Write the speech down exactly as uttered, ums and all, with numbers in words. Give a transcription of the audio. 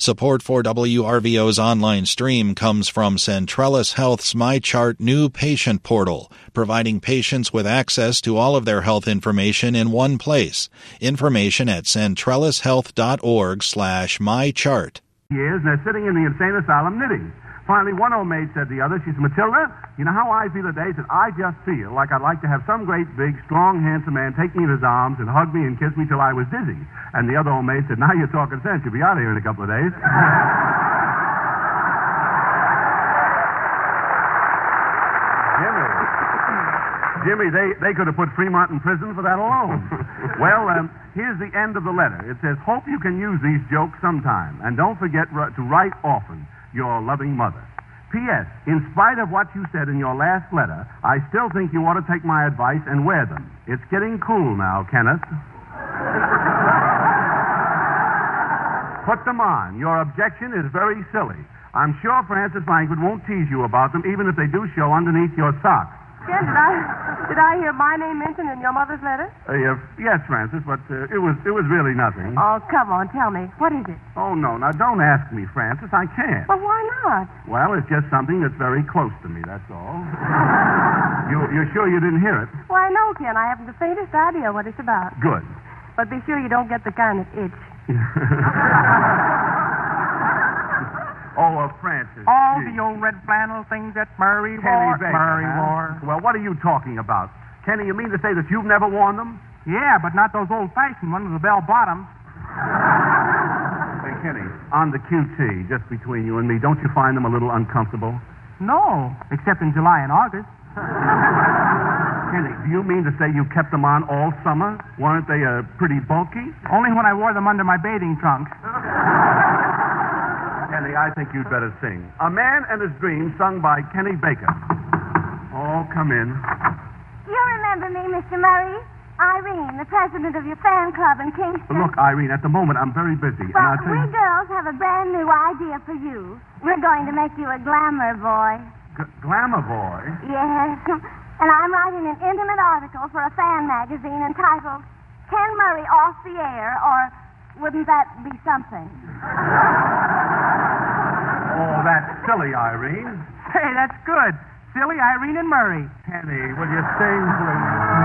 Support for W R V O's online stream comes from Centrellis Health's MyChart new patient portal, providing patients with access to all of their health information in one place. Information at centrellishealth.org slash mychart. Years, and they're sitting in the insane asylum knitting. Finally, one old maid said to the other, she said, Matilda, you know how I feel today? She said, I just feel like I'd like to have some great, big, strong, handsome man take me in his arms and hug me and kiss me till I was dizzy. And the other old maid said, now you're talking sense. You'll be out of here in a couple of days. Jimmy. Jimmy, they, they could have put Fremont in prison for that alone. Well, um, here's the end of the letter. It says, hope you can use these jokes sometime. And don't forget to write often. Your loving mother. P S. In spite of what you said in your last letter, I still think you ought to take my advice and wear them. It's getting cool now, Kenneth. Put them on. Your objection is very silly. I'm sure Francis Langford won't tease you about them, even if they do show underneath your socks. Ken, did I, did I hear my name mentioned in your mother's letter? Uh, yeah, yes, Francis, but uh, it was it was really nothing. Oh, come on, tell me. What is it? Oh, no. Now, don't ask me, Francis. I can't. Well, why not? Well, it's just something that's very close to me, that's all. you, you're sure you didn't hear it? Why, no, Ken. I haven't the faintest idea what it's about. Good. But be sure you don't get the kind of itch. Oh, uh, Francis. All gee. the old red flannel things that Murray Kenny wore. Baker, Murray huh? wore. Well, what are you talking about? Kenny, you mean to say that you've never worn them? Yeah, but not those old-fashioned ones with the bell bottoms. Hey, Kenny, on the Q T, just between you and me, don't you find them a little uncomfortable? No, except in July and August. Kenny, do you mean to say you kept them on all summer? Weren't they uh, pretty bulky? Only when I wore them under my bathing trunks. Kenny, I think you'd better sing. A Man and His Dream, sung by Kenny Baker. Oh, come in. You remember me, Mister Murray? Irene, the president of your fan club in Kingston. Look, Irene, at the moment I'm very busy. Well, and I'll tell we you... girls have a brand new idea for you. We're going to make you a glamour boy. G- glamour boy? Yes. And I'm writing an intimate article for a fan magazine entitled Ken Murray Off the Air, or wouldn't that be something? Oh, that's silly, Irene. Hey, that's good. Silly Irene and Murray. Kenny, will you sing, please?